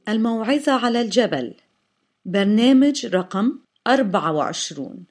الموعظة على الجبل، برنامج رقم 24.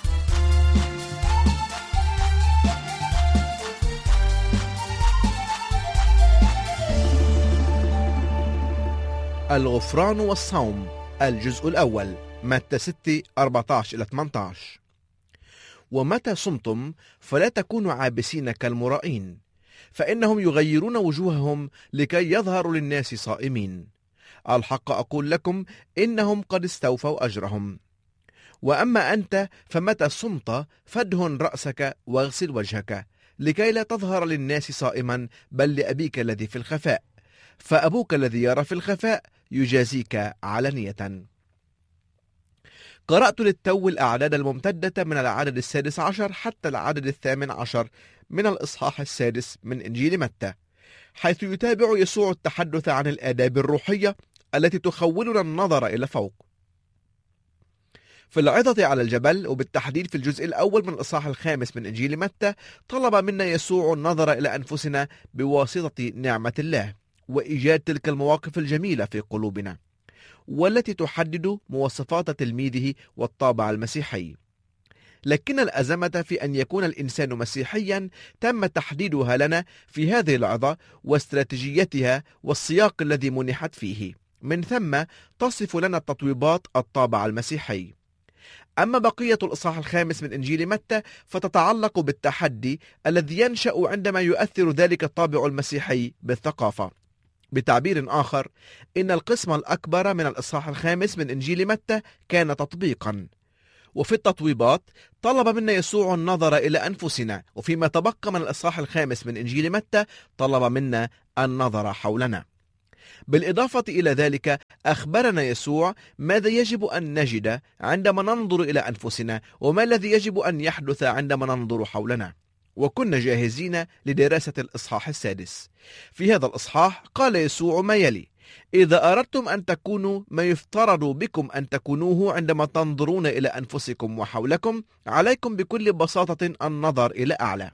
الغفران والصوم، الجزء الأول، متى 6:14-18. ومتى صمتم فلا تكونوا عابسين كالمرائين، فإنهم يغيرون وجوههم لكي يظهروا للناس صائمين. الحق أقول لكم إنهم قد استوفوا أجرهم. وأما أنت فمتى صمت فادهن رأسك واغسل وجهك، لكي لا تظهر للناس صائما، بل لأبيك الذي في الخفاء، فأبوك الذي يرى في الخفاء يجازيك علانية. قرأت للتو الأعداد الممتدة من العدد 16 حتى العدد 18 من الإصحاح 6 من إنجيل متى، حيث يتابع يسوع التحدث عن الآداب الروحية التي تخولنا النظر إلى فوق. في العظة على الجبل، وبالتحديد في الجزء الأول من الإصحاح 5 من إنجيل متى، طلب منا يسوع النظر إلى أنفسنا بواسطة نعمة الله، وإيجاد تلك المواقف الجميلة في قلوبنا، والتي تحدد مواصفات تلميذه والطابع المسيحي. لكن الأزمة في أن يكون الإنسان مسيحيا تم تحديدها لنا في هذه العظة واستراتيجيتها والسياق الذي منحت فيه، من ثم تصف لنا التطويبات الطابع المسيحي. أما بقية الإصحاح 5 من إنجيل متى فتتعلق بالتحدي الذي ينشأ عندما يؤثر ذلك الطابع المسيحي بالثقافة. بتعبير آخر، إن القسم الأكبر من الإصحاح 5 من إنجيل متى كان تطبيقا، وفي التطويبات طلب منا يسوع النظر إلى أنفسنا، وفيما تبقى من الإصحاح 5 من إنجيل متى طلب منا النظر حولنا. بالإضافة إلى ذلك أخبرنا يسوع ماذا يجب أن نجد عندما ننظر إلى أنفسنا، وما الذي يجب أن يحدث عندما ننظر حولنا، وكنا جاهزين لدراسة الإصحاح 6. في هذا الإصحاح قال يسوع ما يلي: إذا أردتم أن تكونوا ما يفترض بكم أن تكونوه عندما تنظرون إلى أنفسكم وحولكم، عليكم بكل بساطة النظر إلى أعلى.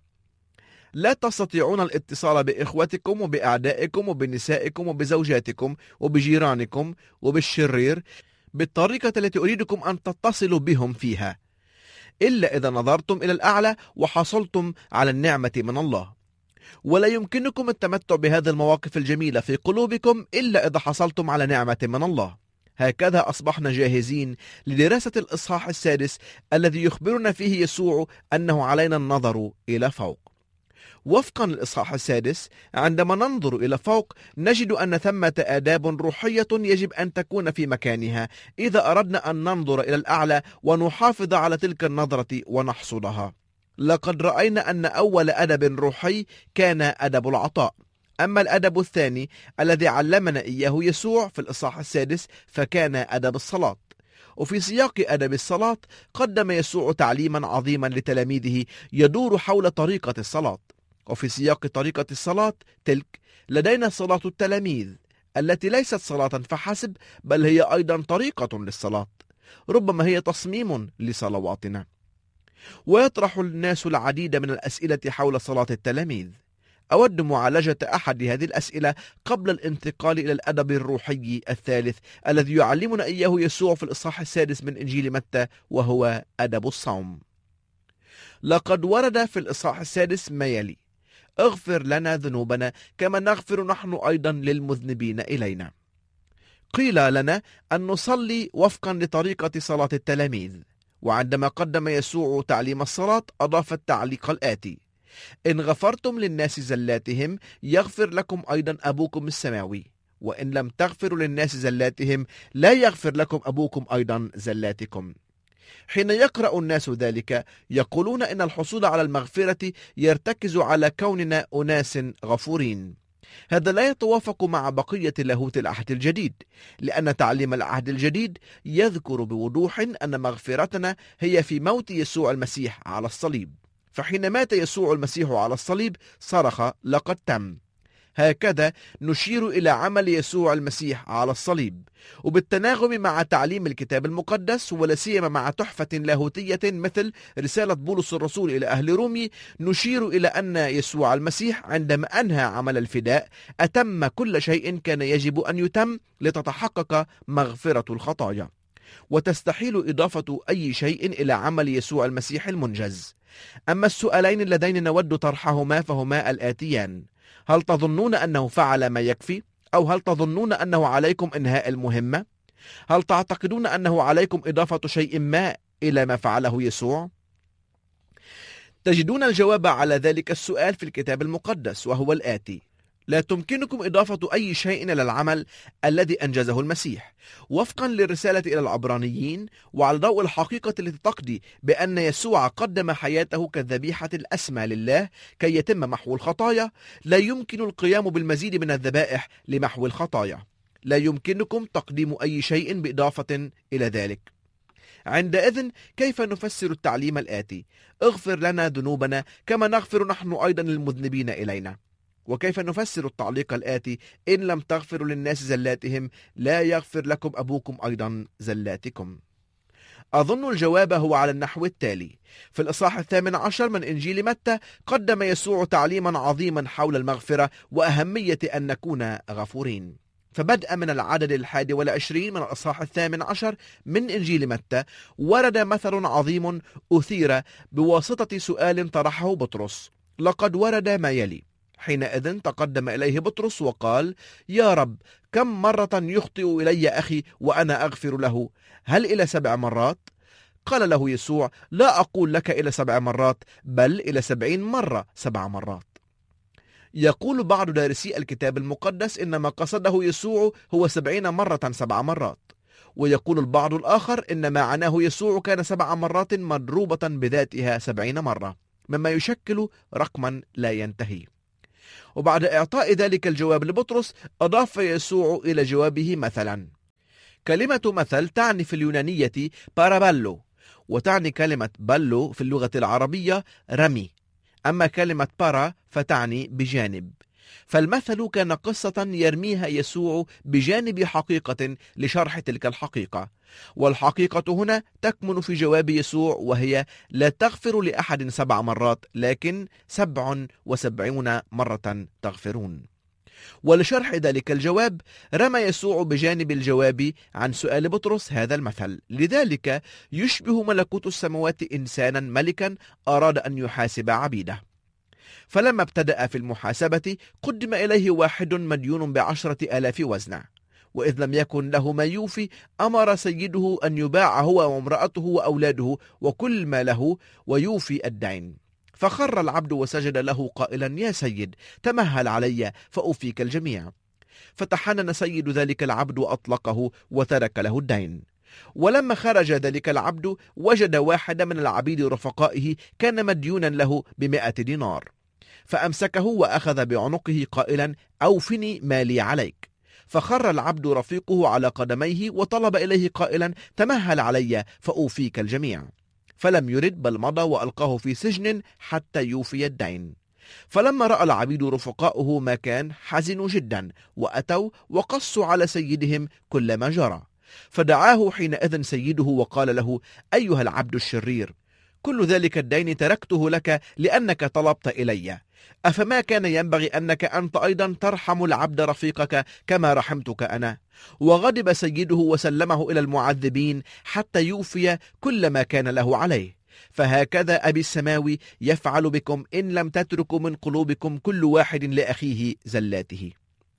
لا تستطيعون الاتصال بإخوتكم وبأعدائكم وبنسائكم وبزوجاتكم وبجيرانكم وبالشرير بالطريقة التي أريدكم أن تتصلوا بهم فيها، إلا إذا نظرتم إلى الأعلى وحصلتم على النعمة من الله. ولا يمكنكم التمتع بهذه المواقف الجميلة في قلوبكم إلا إذا حصلتم على نعمة من الله. هكذا أصبحنا جاهزين لدراسة الإصحاح 6 الذي يخبرنا فيه يسوع أنه علينا النظر إلى فوق. وفقا للإصحاح 6، عندما ننظر إلى فوق نجد أن ثمة آداب روحية يجب أن تكون في مكانها إذا أردنا أن ننظر إلى الأعلى ونحافظ على تلك النظرة ونحصدها. لقد رأينا أن أول أدب روحي كان أدب العطاء، أما الأدب الثاني الذي علمنا إياه يسوع في الإصحاح 6 فكان أدب الصلاة. وفي سياق أدب الصلاة قدم يسوع تعليما عظيما لتلاميذه يدور حول طريقة الصلاة. وفي سياق طريقة الصلاة تلك لدينا صلاة التلاميذ التي ليست صلاة فحسب، بل هي أيضا طريقة للصلاة، ربما هي تصميم لصلواتنا. ويطرح الناس العديد من الأسئلة حول صلاة التلاميذ. أود معالجة أحد هذه الأسئلة قبل الانتقال إلى الأدب الروحي الثالث الذي يعلمنا إياه يسوع في الإصحاح 6 من إنجيل متى، وهو أدب الصوم. لقد ورد في الإصحاح 6 ما يلي: اغفر لنا ذنوبنا كما نغفر نحن أيضا للمذنبين إلينا. قيل لنا أن نصلي وفقا لطريقة صلاة التلاميذ، وعندما قدم يسوع تعليم الصلاة أضاف التعليق الآتي: إن غفرتم للناس زلاتهم يغفر لكم أيضا أبوكم السماوي، وإن لم تغفروا للناس زلاتهم لا يغفر لكم أبوكم أيضا زلاتكم. حين يقرأ الناس ذلك يقولون إن الحصول على المغفرة يرتكز على كوننا أناس غفورين. هذا لا يتوافق مع بقية لاهوت العهد الجديد، لأن تعليم العهد الجديد يذكر بوضوح أن مغفرتنا هي في موت يسوع المسيح على الصليب. فحين مات يسوع المسيح على الصليب صرخ: لقد تم. هكذا نشير إلى عمل يسوع المسيح على الصليب، وبالتناغم مع تعليم الكتاب المقدس ولا سيما مع تحفة لاهوتية مثل رسالة بولس الرسول إلى أهل رومي، نشير إلى أن يسوع المسيح عندما أنهى عمل الفداء أتم كل شيء كان يجب أن يتم لتتحقق مغفرة الخطايا، وتستحيل إضافة أي شيء إلى عمل يسوع المسيح المنجز. أما السؤالين اللذين نود طرحهما فهما الآتيان: هل تظنون أنه فعل ما يكفي؟ أو هل تظنون أنه عليكم إنهاء المهمة؟ هل تعتقدون أنه عليكم إضافة شيء ما إلى ما فعله يسوع؟ تجدون الجواب على ذلك السؤال في الكتاب المقدس، وهو الآتي: لا تمكنكم إضافة أي شيء إلى العمل الذي أنجزه المسيح. وفقا للرسالة إلى العبرانيين، وعلى ضوء الحقيقة التي تقضي بأن يسوع قدم حياته كالذبيحة الأسمى لله كي يتم محو الخطايا، لا يمكن القيام بالمزيد من الذبائح لمحو الخطايا. لا يمكنكم تقديم أي شيء بإضافة إلى ذلك. عندئذ كيف نفسر التعليم الآتي: اغفر لنا ذنوبنا كما نغفر نحن أيضا للمذنبين إلينا؟ وكيف نفسر التعليق الآتي: إن لم تغفروا للناس زلاتهم لا يغفر لكم أبوكم أيضا زلاتكم؟ أظن الجواب هو على النحو التالي: في الإصحاح 18 من إنجيل متى قدم يسوع تعليما عظيما حول المغفرة وأهمية أن نكون غفورين. فبدءا من العدد 21 من الإصحاح 18 من إنجيل متى ورد مثل عظيم أثير بواسطة سؤال طرحه بطرس. لقد ورد ما يلي: حينئذ تقدم إليه بطرس وقال: يا رب، كم مرة يخطئ إلي أخي وأنا أغفر له؟ هل إلى 7 مرات؟ قال له يسوع: لا أقول لك إلى 7 مرات، بل إلى 70 مرة 7 مرات. يقول بعض دارسي الكتاب المقدس إن ما قصده يسوع هو 70 مرة 7 مرات، ويقول البعض الآخر إن ما عناه يسوع كان 7 مرات مضروبة بذاتها 70 مرة، مما يشكل رقما لا ينتهي. وبعد إعطاء ذلك الجواب لبطرس أضاف يسوع إلى جوابه مثلا. كلمة مثل تعني في اليونانية بارابالو، وتعني كلمة بالو في اللغة العربية رمي، أما كلمة بارا فتعني بجانب. فالمثل كان قصة يرميها يسوع بجانب حقيقة لشرح تلك الحقيقة، والحقيقة هنا تكمن في جواب يسوع، وهي: لا تغفر لأحد 7 مرات، لكن 77 مرة تغفرون. ولشرح ذلك الجواب رمى يسوع بجانب الجواب عن سؤال بطرس هذا المثل. لذلك يشبه ملكوت السماوات إنسانا ملكا أراد أن يحاسب عبيده، فلما ابتدأ في المحاسبة قدم إليه واحد مديون ب10,000 وزنة، وإذ لم يكن له ما يوفي أمر سيده أن يباع هو وامرأته وأولاده وكل ما له ويوفي الدين. فخر العبد وسجد له قائلا: يا سيد، تمهل علي فأوفيك الجميع. فتحنن سيد ذلك العبد وأطلقه وترك له الدين. ولما خرج ذلك العبد وجد واحد من العبيد رفقائه كان مديونا له ب100 دينار، فأمسكه وأخذ بعنقه قائلا: أوفني مالي عليك. فخر العبد رفيقه على قدميه وطلب إليه قائلا: تمهل علي فأوفيك الجميع. فلم يرد، بل مضى وألقاه في سجن حتى يوفي الدين. فلما رأى العبيد رفقاؤه ما كان حزنوا جدا، وأتوا وقصوا على سيدهم كل ما جرى. فدعاه حينئذ سيده وقال له: أيها العبد الشرير، كل ذلك الدين تركته لك لأنك طلبت إلي. أفما كان ينبغي أنك أنت أيضا ترحم العبد رفيقك كما رحمتك أنا؟ وغضب سيده وسلمه إلى المعذبين حتى يوفي كل ما كان له عليه. فهكذا أبي السماوي يفعل بكم إن لم تتركوا من قلوبكم كل واحد لأخيه زلاته.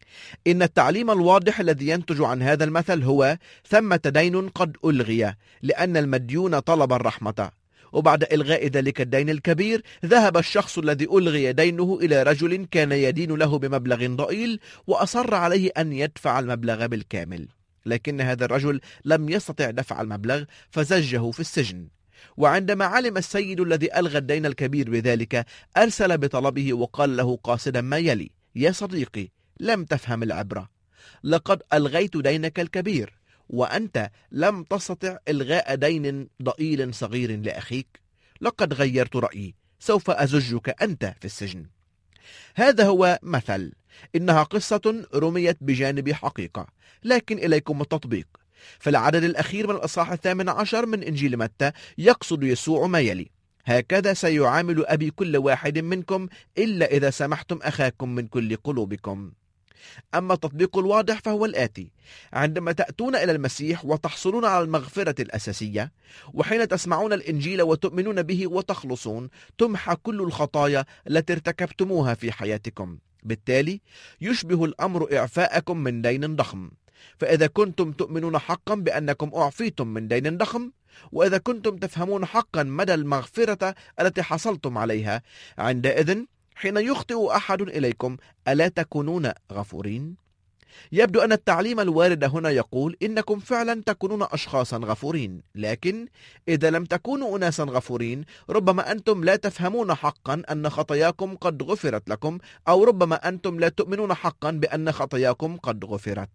إن التعليم الواضح الذي ينتج عن هذا المثل هو: ثمة دين قد ألغي لأن المديون طلب الرحمة. وبعد إلغاء ذلك الدين الكبير ذهب الشخص الذي ألغي دينه إلى رجل كان يدين له بمبلغ ضئيل، وأصر عليه أن يدفع المبلغ بالكامل، لكن هذا الرجل لم يستطع دفع المبلغ فزجه في السجن. وعندما علم السيد الذي ألغى الدين الكبير بذلك أرسل بطلبه وقال له قاصدا ما يلي: يا صديقي، لم تفهم العبرة، لقد ألغيت دينك الكبير وأنت لم تستطع إلغاء دين ضئيل صغير لأخيك. لقد غيرت رأيي، سوف أزجك أنت في السجن. هذا هو مثل، إنها قصة رميت بجانب حقيقة، لكن إليكم التطبيق. في العدد الأخير من الإصحاح 18 من إنجيل متى يقصد يسوع ما يلي: هكذا سيعامل أبي كل واحد منكم إلا إذا سمحتم أخاكم من كل قلوبكم. أما التطبيق الواضح فهو الآتي: عندما تأتون إلى المسيح وتحصلون على المغفرة الأساسية، وحين تسمعون الإنجيل وتؤمنون به وتخلصون، تمحى كل الخطايا التي ارتكبتموها في حياتكم. بالتالي يشبه الأمر إعفاءكم من دين ضخم. فإذا كنتم تؤمنون حقا بأنكم أعفيتم من دين ضخم، وإذا كنتم تفهمون حقا مدى المغفرة التي حصلتم عليها، عندئذ حين يخطئ أحد إليكم ألا تكونون غفورين؟ يبدو أن التعليم الوارد هنا يقول إنكم فعلا تكونون أشخاصا غفورين، لكن إذا لم تكونوا أناسا غفورين، ربما أنتم لا تفهمون حقا أن خطاياكم قد غفرت لكم، أو ربما أنتم لا تؤمنون حقا بأن خطاياكم قد غفرت.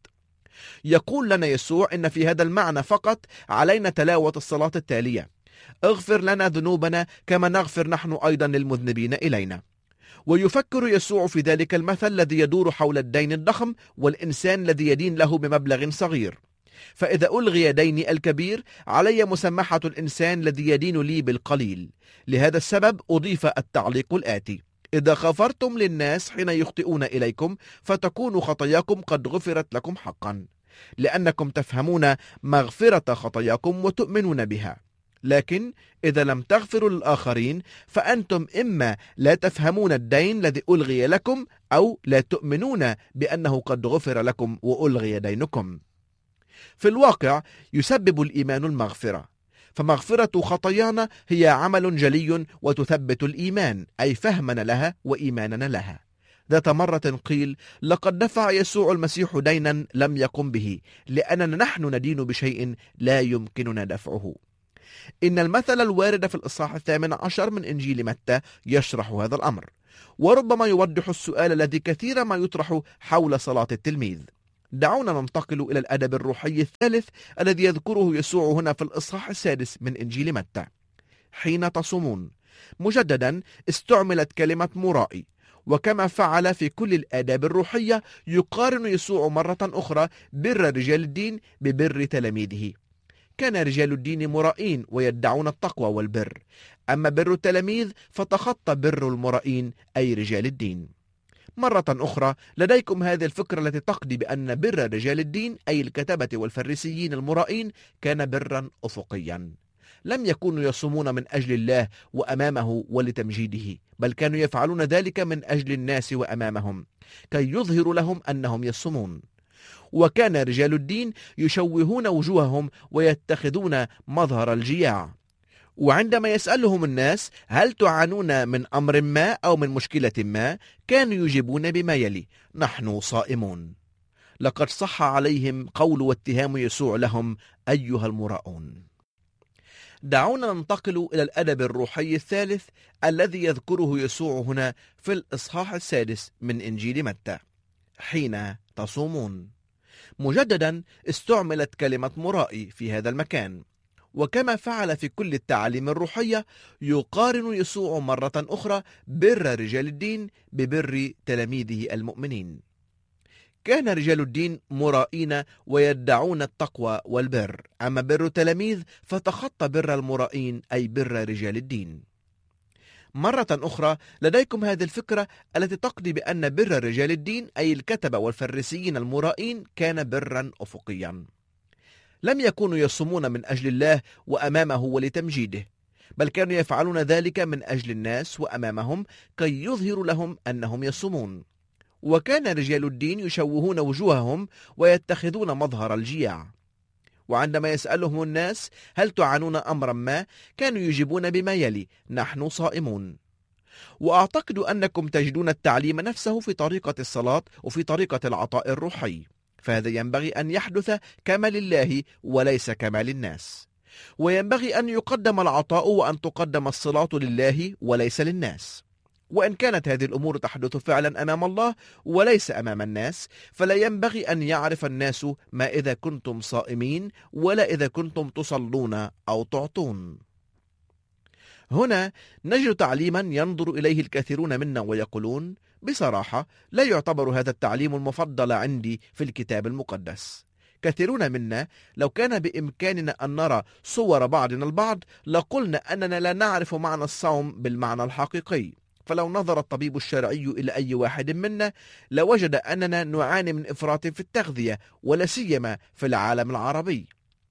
يقول لنا يسوع إن في هذا المعنى فقط علينا تلاوة الصلاة التالية: اغفر لنا ذنوبنا كما نغفر نحن أيضا للمذنبين إلينا. ويفكر يسوع في ذلك المثل الذي يدور حول الدين الضخم والإنسان الذي يدين له بمبلغ صغير. فإذا ألغي ديني الكبير، علي مسامحة الإنسان الذي يدين لي بالقليل. لهذا السبب أضيف التعليق الآتي: إذا غفرتم للناس حين يخطئون إليكم، فتكون خطاياكم قد غفرت لكم حقا، لأنكم تفهمون مغفرة خطاياكم وتؤمنون بها. لكن إذا لم تغفروا للآخرين، فأنتم إما لا تفهمون الدين الذي ألغي لكم، أو لا تؤمنون بأنه قد غفر لكم وألغي دينكم. في الواقع يسبب الإيمان المغفرة، فمغفرة خطايانا هي عمل جلي وتثبت الإيمان، أي فهمنا لها وإيماننا لها. ذات مرة قيل: لقد دفع يسوع المسيح دينا لم يقم به، لأننا نحن ندين بشيء لا يمكننا دفعه. إن المثل الوارد في الإصحاح 18 من إنجيل متى يشرح هذا الأمر، وربما يوضح السؤال الذي كثيرا ما يطرح حول صلاة التلميذ. دعونا ننتقل إلى الأدب الروحي الثالث الذي يذكره يسوع هنا في الإصحاح 6 من إنجيل متى: حين تصومون. مجددا استعملت كلمة مرائي، وكما فعل في كل الآداب الروحية يقارن يسوع مرة أخرى بر رجال الدين ببر تلاميذه. كان رجال الدين مرائين ويدعون التقوى والبر، أما بر التلاميذ فتخطى بر المرائين أي رجال الدين. مرة أخرى لديكم هذه الفكرة التي تقضي بأن بر رجال الدين أي الكتبة والفريسيين المرائين كان برا أفقيا. لم يكونوا يصومون من أجل الله وأمامه ولتمجيده، بل كانوا يفعلون ذلك من أجل الناس وأمامهم كي يظهروا لهم أنهم يصومون. وكان رجال الدين يشوهون وجوههم ويتخذون مظهر الجياع. وعندما يسألهم الناس: هل تعانون من أمر ما أو من مشكلة ما؟ كانوا يجيبون بما يلي: نحن صائمون. لقد صح عليهم قول واتهام يسوع لهم: أيها المراؤون. دعونا ننتقل إلى الأدب الروحي الثالث الذي يذكره يسوع هنا في الإصحاح 6 من إنجيل متى: حين تصومون. مجددا استعملت كلمة مرائي في هذا المكان، وكما فعل في كل التعاليم الروحية يقارن يسوع مرة أخرى بر رجال الدين ببر تلاميذه المؤمنين. كان رجال الدين مرائين ويدعون التقوى والبر، أما بر التلاميذ فتخطى بر المرائين أي بر رجال الدين. مرة أخرى لديكم هذه الفكرة التي تقضي بأن بر رجال الدين أي الكتبة والفريسيين المرائين كان برا أفقيا. لم يكونوا يصومون من أجل الله وأمامه ولتمجيده، بل كانوا يفعلون ذلك من أجل الناس وأمامهم كي يظهروا لهم أنهم يصومون. وكان رجال الدين يشوهون وجوههم ويتخذون مظهر الجياع. وعندما يسألهم الناس: هل تعانون أمرا ما؟ كانوا يجيبون بما يلي: نحن صائمون. وأعتقد أنكم تجدون التعليم نفسه في طريقة الصلاة وفي طريقة العطاء الروحي، فهذا ينبغي أن يحدث كما لله وليس كما للناس. وينبغي أن يقدم العطاء وأن تقدم الصلاة لله وليس للناس. وإن كانت هذه الأمور تحدث فعلا أمام الله وليس أمام الناس، فلا ينبغي أن يعرف الناس ما إذا كنتم صائمين ولا إذا كنتم تصلون أو تعطون. هنا نجد تعليما ينظر إليه الكثيرون منا ويقولون: بصراحة لا يعتبر هذا التعليم المفضل عندي في الكتاب المقدس. كثيرون منا لو كان بإمكاننا أن نرى صور بعضنا البعض لقلنا أننا لا نعرف معنى الصوم بالمعنى الحقيقي. فلو نظر الطبيب الشرعي إلى أي واحد منا لوجد أننا نعاني من إفراط في التغذية، ولا سيما في العالم العربي.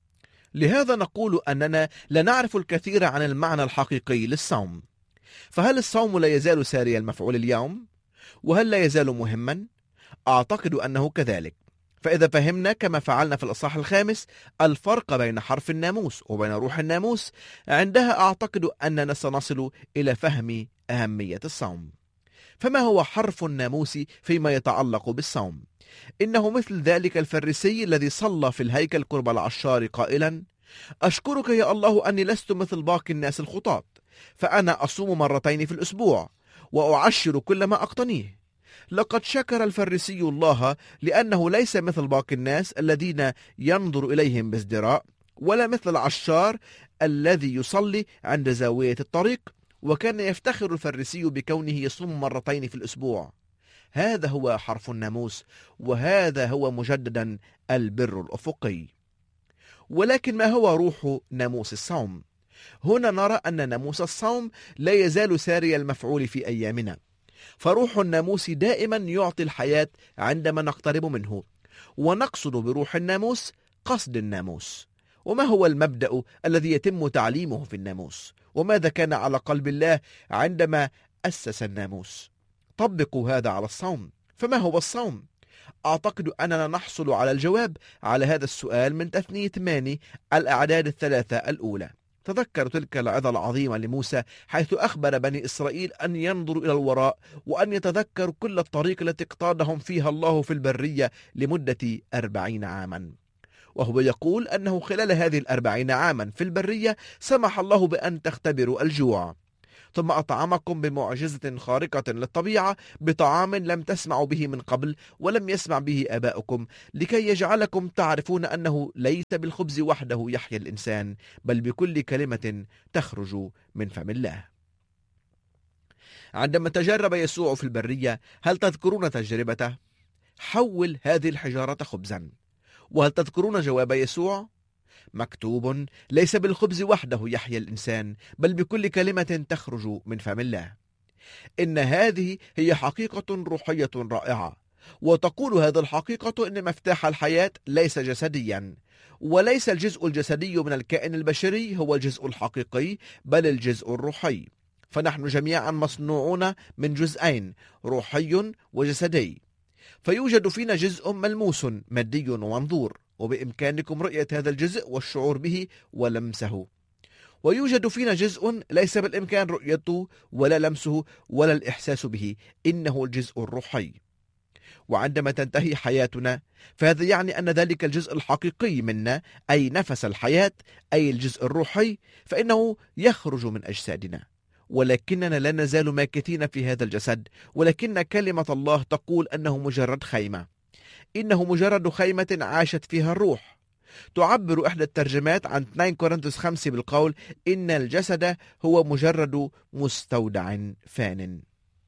لهذا نقول أننا لا نعرف الكثير عن المعنى الحقيقي للصوم. فهل الصوم لا يزال ساري المفعول اليوم؟ وهل لا يزال مهما؟ أعتقد أنه كذلك. فإذا فهمنا كما فعلنا في الإصحاح 5 الفرق بين حرف الناموس وبين روح الناموس، عندها أعتقد أننا سنصل إلى فهم أهمية الصوم. فما هو حرف الناموس فيما يتعلق بالصوم؟ إنه مثل ذلك الفريسي الذي صلى في الهيكل قرب العشار قائلا: أشكرك يا الله أني لست مثل باقي الناس الخطاة، فأنا أصوم 2 مرات في الأسبوع وأعشر كل ما أقتنيه. لقد شكر الفريسي الله لأنه ليس مثل باقي الناس الذين ينظر إليهم بازدراء، ولا مثل العشار الذي يصلي عند زاوية الطريق. وكان يفتخر الفريسي بكونه يصوم 2 مرات في الأسبوع. هذا هو حرف الناموس، وهذا هو مجددا البر الأفقي. ولكن ما هو روح ناموس الصوم؟ هنا نرى أن ناموس الصوم لا يزال ساري المفعول في أيامنا. فروح الناموس دائما يعطي الحياة عندما نقترب منه، ونقصد بروح الناموس قصد الناموس. وما هو المبدأ الذي يتم تعليمه في الناموس؟ وماذا كان على قلب الله عندما أسس الناموس؟ طبقوا هذا على الصوم. فما هو الصوم؟ أعتقد أننا نحصل على الجواب على هذا السؤال من تثنية ماني الأعداد 3 الأولى. تذكروا تلك العظة العظيمة لموسى حيث أخبر بني إسرائيل أن ينظروا إلى الوراء وأن يتذكروا كل الطريق التي اقتادهم فيها الله في البرية لمدة 40 عاما. وهو يقول أنه خلال هذه 40 عاما في البرية سمح الله بأن تختبروا الجوع، ثم أطعمكم بمعجزة خارقة للطبيعة بطعام لم تسمعوا به من قبل ولم يسمع به آباؤكم، لكي يجعلكم تعرفون أنه ليس بالخبز وحده يحيا الإنسان، بل بكل كلمة تخرج من فم الله. عندما تجرب يسوع في البرية، هل تذكرون تجربته؟ حول هذه الحجارة خبزا. وهل تذكرون جواب يسوع؟ مكتوب: ليس بالخبز وحده يحيا الإنسان، بل بكل كلمة تخرج من فم الله. إن هذه هي حقيقة روحية رائعة، وتقول هذه الحقيقة إن مفتاح الحياة ليس جسديا، وليس الجزء الجسدي من الكائن البشري هو الجزء الحقيقي، بل الجزء الروحي. فنحن جميعا مصنوعون من جزئين، روحي وجسدي. فيوجد فينا جزء ملموس مادي ومنظور، وبإمكانكم رؤية هذا الجزء والشعور به ولمسه. ويوجد فينا جزء ليس بالإمكان رؤيته ولا لمسه ولا الإحساس به، إنه الجزء الروحي. وعندما تنتهي حياتنا فهذا يعني أن ذلك الجزء الحقيقي منا، أي نفس الحياة، أي الجزء الروحي، فإنه يخرج من أجسادنا. ولكننا لا نزال ماكثين في هذا الجسد، ولكن كلمة الله تقول أنه مجرد خيمة. إنه مجرد خيمة عاشت فيها الروح. تعبر إحدى الترجمات عن 2 كورنثوس 5 بالقول: إن الجسد هو مجرد مستودع فان.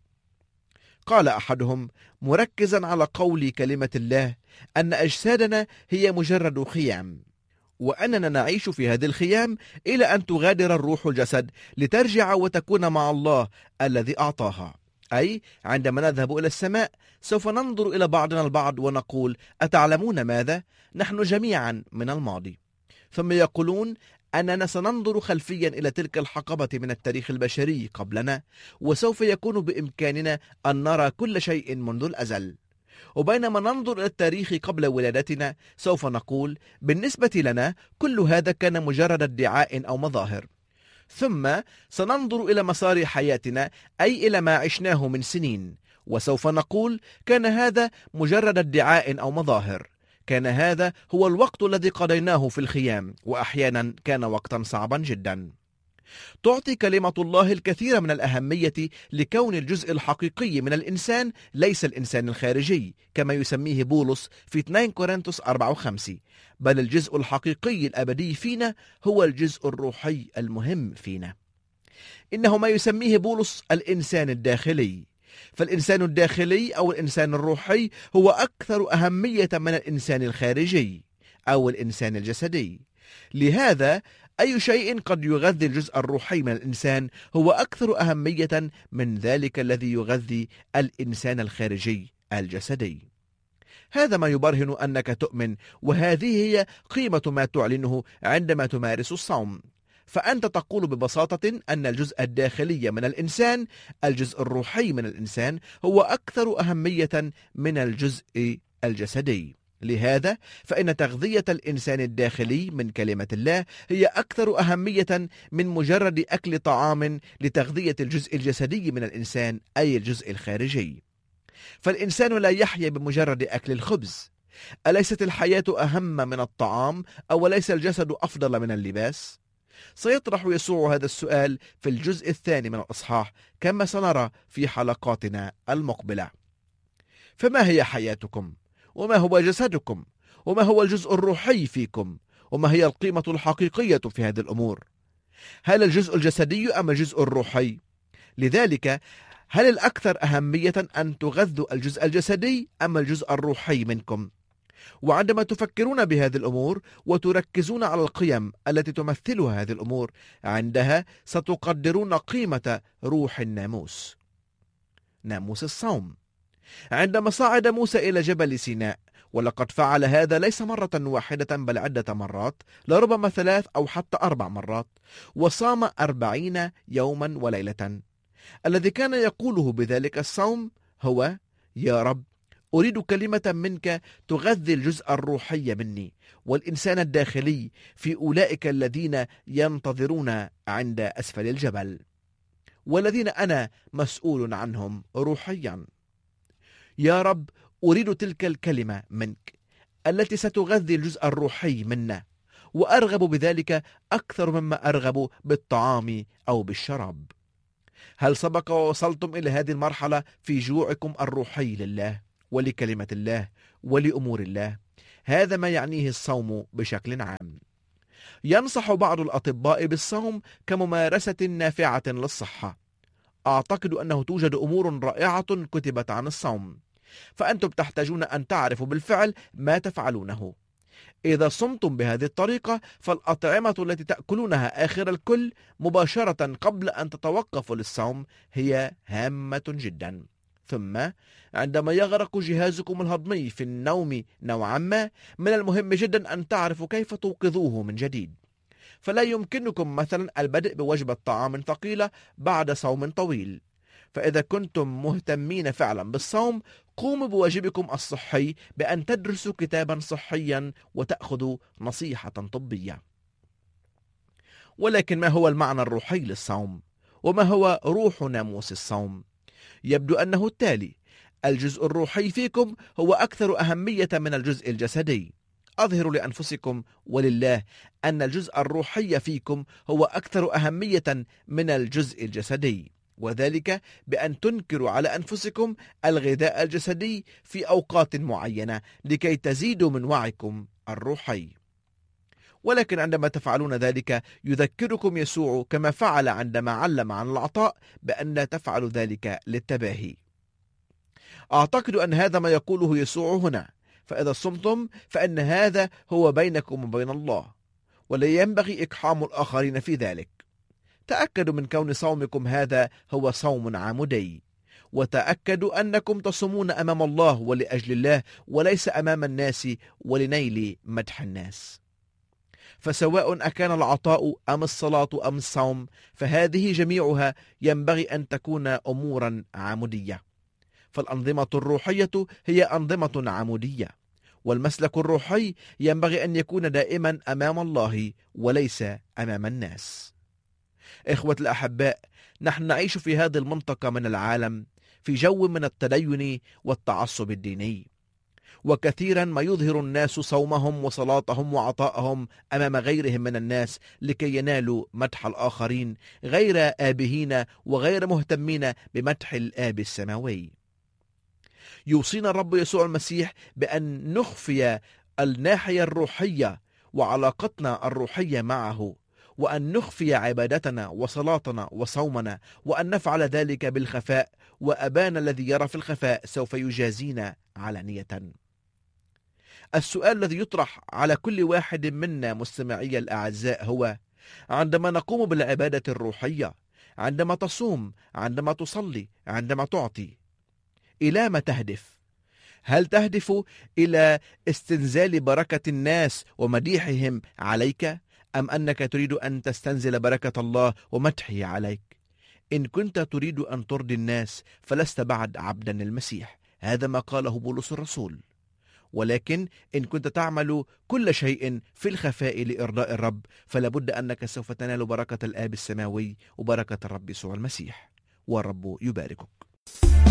قال أحدهم مركزا على قول كلمة الله أن أجسادنا هي مجرد خيام، وأننا نعيش في هذه الخيام إلى أن تغادر الروح الجسد لترجع وتكون مع الله الذي أعطاها. أي عندما نذهب إلى السماء سوف ننظر إلى بعضنا البعض ونقول: أتعلمون ماذا؟ نحن جميعا من الماضي. ثم يقولون أننا سننظر خلفيا إلى تلك الحقبة من التاريخ البشري قبلنا، وسوف يكون بإمكاننا أن نرى كل شيء منذ الأزل. وبينما ننظر إلى التاريخ قبل ولادتنا سوف نقول: بالنسبة لنا كل هذا كان مجرد ادعاء أو مظاهر. ثم سننظر إلى مسار حياتنا، أي إلى ما عشناه من سنين، وسوف نقول: كان هذا مجرد ادعاء أو مظاهر. كان هذا هو الوقت الذي قضيناه في الخيام، وأحيانا كان وقتا صعبا جدا. تعطي كلمة الله الكثير من الأهمية لكون الجزء الحقيقي من الإنسان ليس الإنسان الخارجي كما يسميه بولس في 2 كورنثوس 4-5، بل الجزء الحقيقي الأبدي فينا هو الجزء الروحي المهم فينا. إنه ما يسميه بولس الإنسان الداخلي. فالإنسان الداخلي أو الإنسان الروحي هو أكثر أهمية من الإنسان الخارجي أو الإنسان الجسدي. لهذا أي شيء قد يغذي الجزء الروحي من الإنسان هو أكثر أهمية من ذلك الذي يغذي الإنسان الخارجي الجسدي. هذا ما يبرهن أنك تؤمن، وهذه هي قيمة ما تعلنه عندما تمارس الصوم. فأنت تقول ببساطة أن الجزء الداخلي من الإنسان، الجزء الروحي من الإنسان، هو أكثر أهمية من الجزء الجسدي. لهذا فإن تغذية الإنسان الداخلي من كلمة الله هي أكثر أهمية من مجرد أكل طعام لتغذية الجزء الجسدي من الإنسان، أي الجزء الخارجي. فالإنسان لا يحيا بمجرد أكل الخبز. أليست الحياة أهم من الطعام؟ أو ليس الجسد أفضل من اللباس؟ سيطرح يسوع هذا السؤال في الجزء الثاني من الإصحاح كما سنرى في حلقاتنا المقبلة. فما هي حياتكم؟ وما هو جسدكم؟ وما هو الجزء الروحي فيكم؟ وما هي القيمة الحقيقية في هذه الأمور؟ هل الجزء الجسدي أم الجزء الروحي؟ لذلك هل الأكثر أهمية أن تغذوا الجزء الجسدي أم الجزء الروحي منكم؟ وعندما تفكرون بهذه الأمور وتركزون على القيم التي تمثلها هذه الأمور، عندها ستقدرون قيمة روح الناموس، ناموس الصوم. عندما صعد موسى إلى جبل سيناء، ولقد فعل هذا ليس مرة واحدة بل عدة مرات، لربما 3 أو حتى 4 مرات، وصام 40 يوما وليلة. الذي كان يقوله بذلك الصوم هو: يا رب، أريد كلمة منك تغذي الجزء الروحي مني والإنسان الداخلي في أولئك الذين ينتظرون عند أسفل الجبل، والذين أنا مسؤول عنهم روحيا. يا رب، أريد تلك الكلمة منك التي ستغذي الجزء الروحي منا، وأرغب بذلك أكثر مما أرغب بالطعام أو بالشراب. هل سبق ووصلتم إلى هذه المرحلة في جوعكم الروحي لله ولكلمة الله ولأمور الله؟ هذا ما يعنيه الصوم بشكل عام. ينصح بعض الأطباء بالصوم كممارسة نافعة للصحة. أعتقد أنه توجد أمور رائعة كتبت عن الصوم، فأنتم تحتاجون أن تعرفوا بالفعل ما تفعلونه. إذا صمتم بهذه الطريقة، فالأطعمة التي تأكلونها آخر الكل مباشرة قبل أن تتوقفوا للصوم هي هامة جدا. ثم عندما يغرق جهازكم الهضمي في النوم نوعا ما، من المهم جدا أن تعرفوا كيف توقظوه من جديد. فلا يمكنكم مثلا البدء بوجبة طعام ثقيلة بعد صوم طويل. فإذا كنتم مهتمين فعلا بالصوم، قوموا بواجبكم الصحي بأن تدرسوا كتابا صحيا وتأخذوا نصيحة طبية. ولكن ما هو المعنى الروحي للصوم؟ وما هو روح ناموس الصوم؟ يبدو أنه التالي: الجزء الروحي فيكم هو أكثر أهمية من الجزء الجسدي. أظهروا لأنفسكم ولله أن الجزء الروحي فيكم هو أكثر أهمية من الجزء الجسدي، وذلك بأن تنكروا على أنفسكم الغذاء الجسدي في أوقات معينة لكي تزيدوا من وعيكم الروحي. ولكن عندما تفعلون ذلك، يذكركم يسوع كما فعل عندما علم عن العطاء بأن لا تفعلوا ذلك للتباهي. أعتقد أن هذا ما يقوله يسوع هنا. فإذا صمتم فإن هذا هو بينكم وبين الله، ولا ينبغي إقحام الآخرين في ذلك. تأكدوا من كون صومكم هذا هو صوم عمودي، وتأكدوا أنكم تصومون أمام الله ولأجل الله، وليس أمام الناس ولنيل مدح الناس. فسواء أكان العطاء أم الصلاة أم الصوم، فهذه جميعها ينبغي أن تكون أمورا عمودية. فالأنظمة الروحية هي أنظمة عمودية، والمسلك الروحي ينبغي أن يكون دائما أمام الله وليس أمام الناس. إخوة الأحباء، نحن نعيش في هذه المنطقة من العالم في جو من التدين والتعصب الديني، وكثيرا ما يظهر الناس صومهم وصلاتهم وعطائهم أمام غيرهم من الناس لكي ينالوا مدح الآخرين، غير آبهين وغير مهتمين بمدح الآب السماوي. يوصينا الرب يسوع المسيح بأن نخفي الناحية الروحية وعلاقتنا الروحية معه، وأن نخفي عبادتنا وصلاتنا وصومنا، وأن نفعل ذلك بالخفاء وأبانا الذي يرى في الخفاء سوف يجازينا علانية. السؤال الذي يطرح على كل واحد منا مستمعي الأعزاء هو: عندما نقوم بالعبادة الروحية، عندما تصوم، عندما تصلي، عندما تعطي، إلى ما تهدف؟ هل تهدف إلى استنزال بركة الناس ومديحهم عليك، أم أنك تريد أن تستنزل بركة الله ومدحه عليك؟ إن كنت تريد أن ترضي الناس فلست بعد عبدا المسيح، هذا ما قاله بولس الرسول. ولكن إن كنت تعمل كل شيء في الخفاء لإرضاء الرب، فلابد أنك سوف تنال بركة الآب السماوي وبركة الرب يسوع المسيح، والرب يباركك.